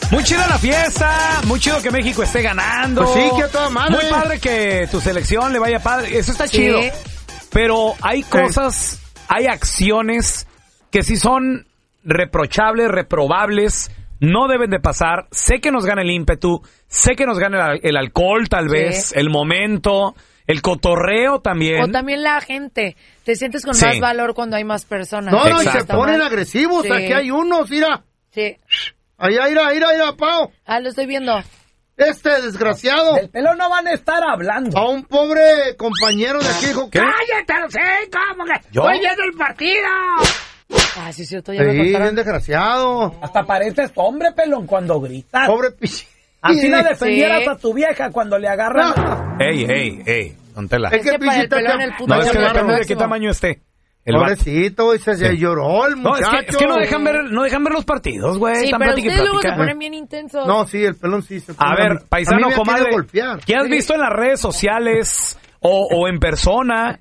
Muy chida la fiesta, muy chido que México esté ganando. Pues sí, que a toda madre. Muy padre que tu selección le vaya padre, eso está chido. Pero hay cosas, hay acciones que sí son reprochables, reprobables, no deben de pasar. Sé que nos gana el ímpetu, sé que nos gana el alcohol tal vez, el momento, el cotorreo también. O también la gente. Te sientes con más valor cuando hay más personas. No, y se ponen agresivos. Aquí hay unos, mira. Sí. Allá, mira, Pau. Ah, lo estoy viendo. Este desgraciado. Del pelón no van a estar hablando. A un pobre compañero de aquí dijo, ¿qué? ¡Cállate, no sé! ¿Cómo que? ¿Yo? ¡Estoy viendo el partido! Ah, sí, cierto, ya me sí, contaron. bien desgraciado. Hasta pareces hombre, pelón, cuando gritas. Pobre pichi. Así no defendieras a tu vieja cuando le agarran. No. Ey, don Tela. Es que para el Pichita pelón te- el puto No, es que amor depende de máximo. qué tamaño esté. El vato. Pobrecito, y se lloró el No, muchacho. es que no dejan ver los partidos, güey. Sí, Están pero plática y ustedes luego se plática. ponen bien intensos. No, sí, el pelón sí se A ver, paisano, me comadre, quiere golpear. ¿qué has visto en las redes sociales o en persona?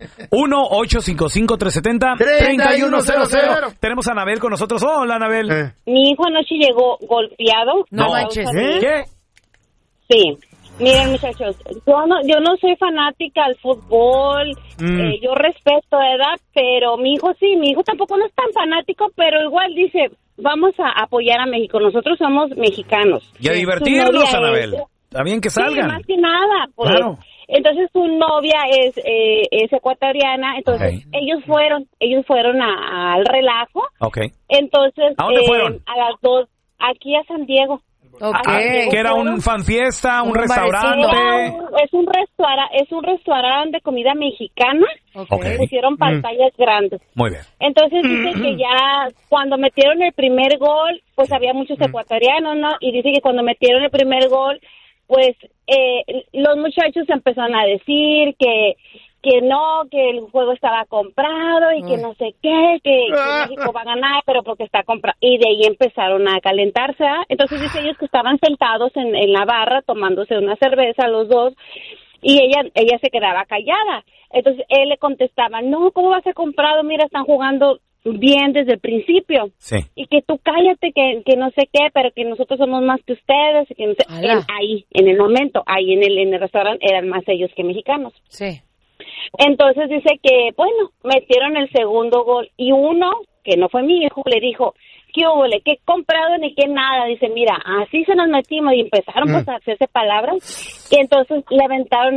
1-855-370-3100. Tenemos a Anabel con nosotros. Hola, Anabel. Mi hijo anoche llegó golpeado. No manches. ¿Qué? Sí. Miren, muchachos, yo no soy fanática al fútbol, yo respeto, ¿verdad? Pero mi hijo tampoco no es tan fanático, pero igual dice, vamos a apoyar a México, nosotros somos mexicanos. Y a Su divertirnos, novia Anabel. es- Está bien que Sí, salgan. más que nada, pues. Claro. Entonces su novia es ecuatoriana, entonces ellos fueron al relajo. Ok. Entonces, ¿A dónde fueron? a las 2, aquí a San Diego. Ok. ¿Que era un fan fiesta, un Un restaurante? Es un restaurante de comida mexicana. Ok. Pusieron pantallas grandes. Muy bien. Entonces dice que ya cuando metieron el primer gol, pues había muchos ecuatorianos, ¿no? Y dice que cuando metieron el primer gol, pues los muchachos empezaron a decir que no, que el juego estaba comprado y que no sé qué, que México va a ganar, pero porque está comprado. Y de ahí empezaron a calentarse. Entonces dice ellos que estaban sentados en la barra tomándose una cerveza los dos y ella se quedaba callada. Entonces él le contestaba, no, ¿cómo va a ser comprado? Mira, están jugando bien desde el principio. Sí. Y que tú cállate, que no sé qué, pero que nosotros somos más que ustedes. Y que no sé. Ahí, en el momento, ahí en el restaurante eran más ellos que mexicanos. Sí. Entonces dice que, bueno, metieron el segundo gol y uno, que no fue mi hijo, le dijo, ¿qué hubo? ¿Qué comprado ni qué nada? Dice, mira, así se nos metimos y empezaron pues a hacerse palabras y entonces le aventaron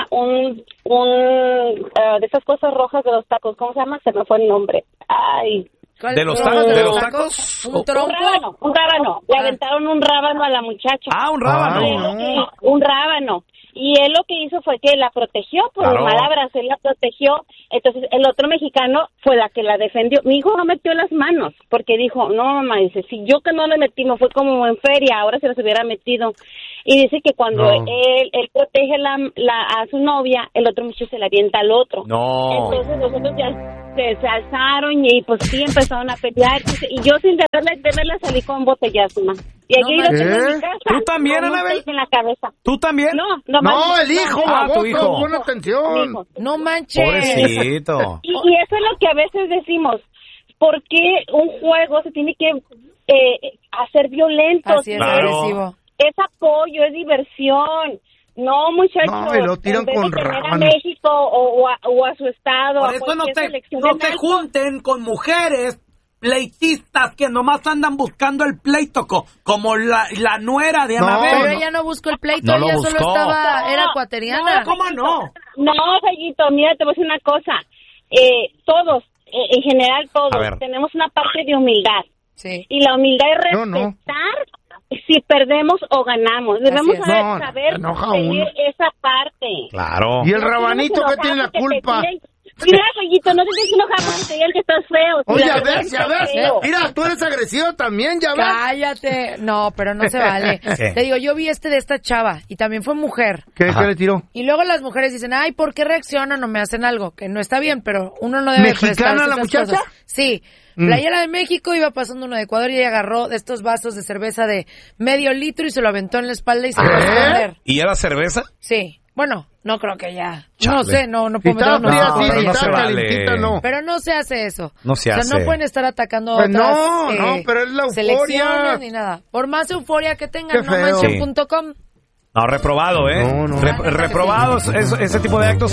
de esas cosas rojas de los tacos, ¿cómo se llama? Se me fue el nombre. Ay. ¿De los tacos? ¿Un tronco? Un rábano. Le aventaron un rábano a la muchacha. Ah, un rábano. Un rábano. Y él lo que hizo fue que la protegió, por Claro. palabras, él la protegió. Entonces, el otro mexicano fue la que la defendió. Mi hijo no metió las manos, porque dijo, no, mamá, dice, si yo que no le metí, me fue como en feria, ahora se las hubiera metido. Y dice que cuando él protege a su novia, el otro muchacho se la avienta al otro. No. Entonces, nosotros ya se alzaron y pues sí empezaron a pelear. Y yo sin deberla salí con botellazo, ma. Y aquí No lo tengo en manches. mi casa. ¿Tú también, con un Anabel? tape en la cabeza. ¿Tú también? No, No, el hijo, Ah, tu baboso, hijo. pon mi atención. hijo. No manches. Pobrecito. Y eso es lo que a veces decimos. ¿Por qué un juego se tiene que hacer violento? Así es, Claro. agresivo. Es apoyo, es diversión. No, muchachos. No, y lo tiran en vez con de tener a rábanos. México o a su estado. Por a eso no cualquier selección no de te México. junten con mujeres pleitistas que nomás andan buscando el pleito, como la nuera de No, Anabel. Pero ella no buscó el pleito, No lo ella solo buscó. era ecuatoriana. No, ¿cómo no? No, Gallito, mira, te voy a decir una cosa. Todos, en general todos, A ver. tenemos una parte de humildad. Sí. Y la humildad es Yo no. respetar si perdemos o ganamos. Debemos Así es. saber, No, saber enoja pedir uno. esa parte. Claro. ¿Y el No rabanito tienes qué tiene la enojar porque te culpa? tiren- Mira, Gallito, no te tienes que enojar porque te digan que estás feo. Si Oye, la a verdad ver, es ya que estás ves. feo. Mira, tú eres agresivo también, ya ves. Cállate. No, pero no se vale. ¿Qué? Te digo, yo vi de esta chava y también fue mujer. ¿Qué Ajá. le tiró? Y luego las mujeres dicen, ay, ¿por qué reaccionan o me hacen algo? Que no está bien, pero uno no debe ¿Mexicana prestarse la esas muchacha? cosas. Sí. Playera de México, iba pasando uno de Ecuador y ella agarró de estos vasos de cerveza de medio litro y se lo aventó en la espalda y se fue a esconder. ¿Y era cerveza? Sí. Bueno, no creo que ya. Chale. No sé, no Si puedo está meter fría, no, sí, pero si no está se vale. calentita, no. Pero no se hace eso. No se O sea, hace. no pueden estar atacando Pues otras no, pero es la euforia. selecciones ni nada. Por más euforia que tengan, Qué feo. nomansion.com. No, reprobado, ¿eh? No. Reprobados ese tipo de actos.